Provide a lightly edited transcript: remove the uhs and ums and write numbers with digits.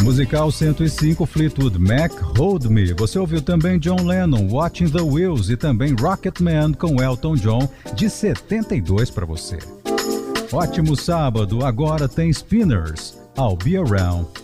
Musical 105, Fleetwood Mac, Hold Me. Você ouviu também John Lennon, Watching the Wheels, e também Rocketman com Elton John, de 72 para você. Ótimo sábado, agora tem Spinners, I'll Be Around.